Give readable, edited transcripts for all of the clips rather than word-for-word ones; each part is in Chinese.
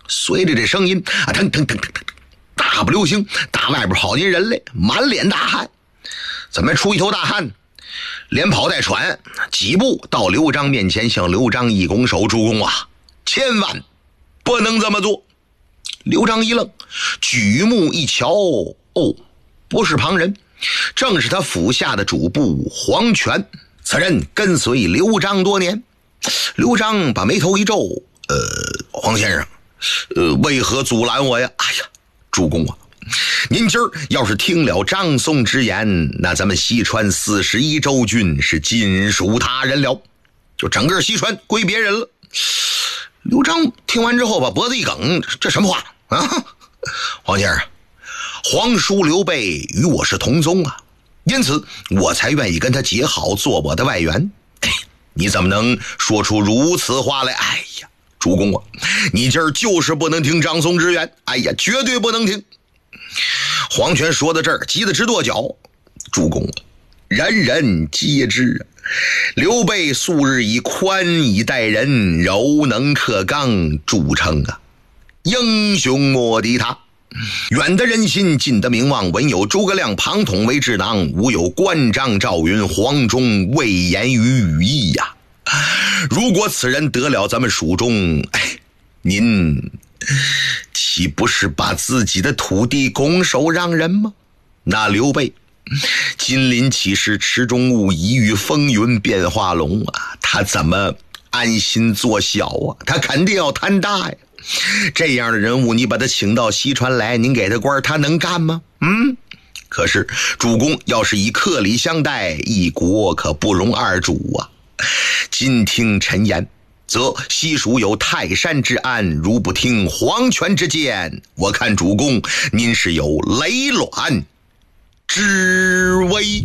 随着这声音啊，腾腾腾腾腾，大步流星打外边跑进人来，满脸大汗。怎么出一头大汗？连跑带喘，几步到刘璋面前，向刘璋一拱手：“主公啊，千万不能这么做。”刘璋一愣，举目一瞧，哦，不是旁人，正是他府下的主簿黄权。此人跟随刘璋多年。刘璋把眉头一皱：“黄先生，为何阻拦我呀？”“哎呀，主公啊，您今儿要是听了张松之言，那咱们西川41州郡是尽属他人了，就整个西川归别人了。”刘璋听完之后把脖子一梗：“这什么话啊？黄先生，皇叔刘备与我是同宗啊，因此我才愿意跟他结好，做我的外援。你怎么能说出如此话来？哎呀，主公啊，你今儿就是不能听张松之言，哎呀，绝对不能听。”黄权说到这儿，急得直跺脚：“主公，人人皆知，刘备素日以宽以待人，柔能克刚著称啊，英雄莫敌他。远得人心，近得名望，文有诸葛亮、庞统为智囊，武有关张、赵云、黄忠为言于羽翼呀。如果此人得了咱们蜀中，您岂不是把自己的土地拱手让人吗？那刘备金鳞岂是池中物，一遇风云变化龙啊，他怎么安心做小啊？他肯定要贪大呀。这样的人物你把他请到西川来，您给他官，他能干吗？可是主公要是以客礼相待，一国可不容二主啊。今听臣言，则西蜀有泰山之安，如不听黄权之谏，我看主公您是有雷卵之危。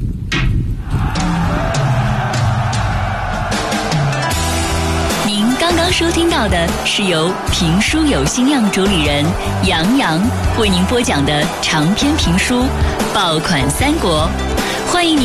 您刚刚收听到的是由评书有心样主理人杨洋为您播讲的长篇评书《爆款三国》，欢迎您